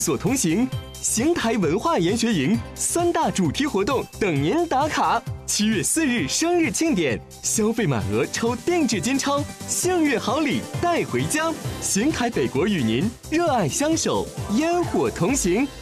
所同行，邢台文化研学营3大主题活动等您打卡。7月4日生日庆典，消费满额抽定制金钞，幸运好礼带回家。邢台北国与您热爱相守，烟火同行。